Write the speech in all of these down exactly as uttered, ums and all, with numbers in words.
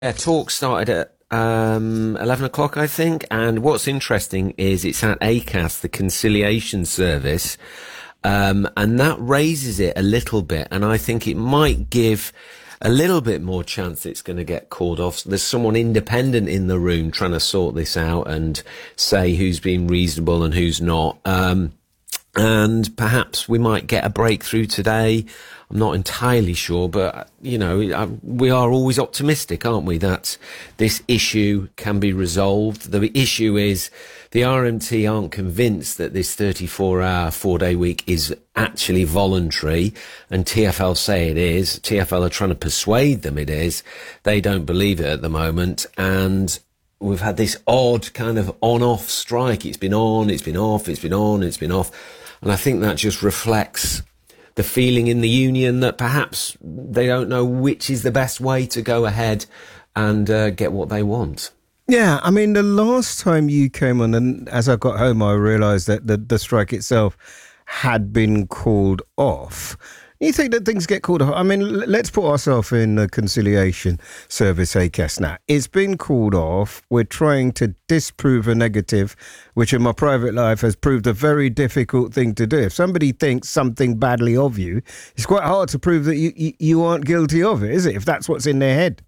Yeah, talk started at um, eleven o'clock, I think. And what's interesting is it's at ACAS, the conciliation service, um, and that raises it a little bit. And I think it might give a little bit more chance it's going to get called off. So there's someone independent in the room trying to sort this out and say who's being reasonable and who's not. Um, and perhaps we might get a breakthrough today. I'm not entirely sure, but, you know, we are always optimistic, aren't we, that this issue can be resolved. The issue is the R M T aren't convinced that this thirty-four hour, four-day week is actually voluntary, and T F L say it is. T F L are trying to persuade them it is. They don't believe it at the moment, and we've had this odd kind of on-off strike. It's been on, it's been off, it's been on, it's been off. And I think that just reflects the feeling in the union that perhaps they don't know which is the best way to go ahead and uh, get what they want. Yeah, I mean, the last time you came on, and as I got home, I realised that the, the strike itself had been called off. You think that things get called off? I mean, let's put ourselves in the conciliation service, ACAS now. It's been called off. We're trying to disprove a negative, which in my private life has proved a very difficult thing to do. If somebody thinks something badly of you, it's quite hard to prove that you, you, you aren't guilty of it, is it? If that's what's in their head.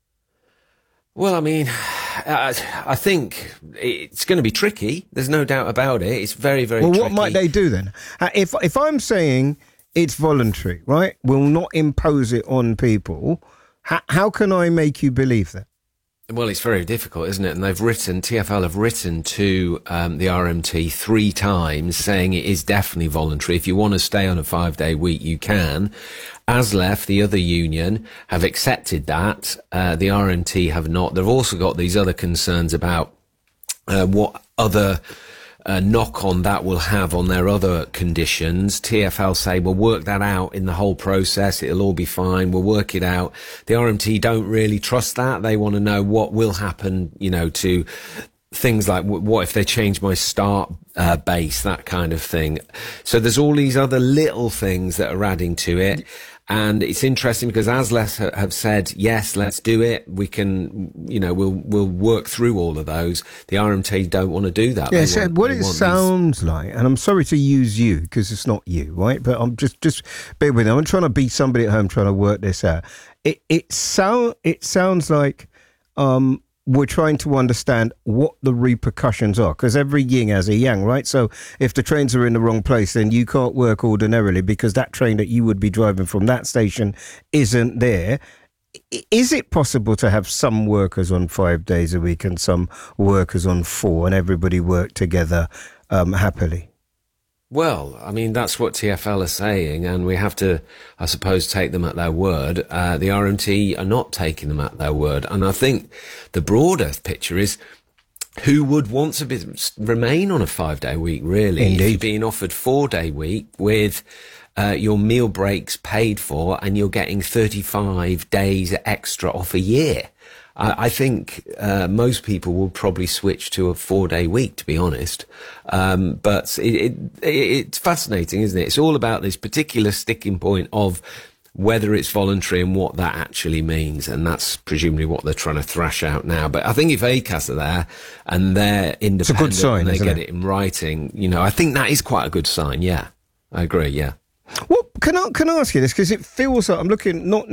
Well, I mean, I, I think it's going to be tricky. There's no doubt about it. It's very, very well, tricky. Well, what might they do then? Uh, if if I'm saying it's voluntary, right? We'll not impose it on people. How, how can I make you believe that? Well, it's very difficult, isn't it? And they've written, T F L have written to um, the R M T three times saying it is definitely voluntary. If you want to stay on a five-day week, you can. ASLEF, the other union, have accepted that. Uh, the R M T have not. They've also got these other concerns about uh, what other Uh, knock on that will have on their other conditions. T F L say we'll work that out in the whole process. It'll all be fine. We'll work it out. The R M T don't really trust that. They want to know what will happen, you know, to things like w- what if they change my start uh, base, that kind of thing. So there's all these other little things that are adding to it. And it's interesting because ASLEF have said, yes, let's do it. We can, you know, we'll we'll work through all of those. The R M T don't want to do that. Yeah, so want, what it sounds these... like, and I'm sorry to use you because it's not you, right? But I'm just, just bear with me. I'm trying to be somebody at home trying to work this out. It it sound it sounds like um we're trying to understand what the repercussions are, because every yin has a yang, right? So if the trains are in the wrong place, then you can't work ordinarily because that train that you would be driving from that station isn't there. Is it possible to have some workers on five days a week and some workers on four and everybody work together um, happily? Well, I mean, that's what T F L are saying, and we have to, I suppose, take them at their word. Uh, the R M T are not taking them at their word. And I think the broader picture is who would want to be, remain on a five-day week, really? Indeed. If you're being offered four-day week with uh, your meal breaks paid for and you're getting thirty-five days extra off a year. I think uh, most people will probably switch to a four-day week, to be honest. Um, but it, it, it's fascinating, isn't it? It's all about this particular sticking point of whether it's voluntary and what that actually means. And that's presumably what they're trying to thrash out now. But I think if ACAS are there and they're independent, it's a good sign, and they isn't get it? it in writing, you know, I think that is quite a good sign. Yeah, I agree. Yeah. Well, can I, can I ask you this? Because it feels like I'm looking not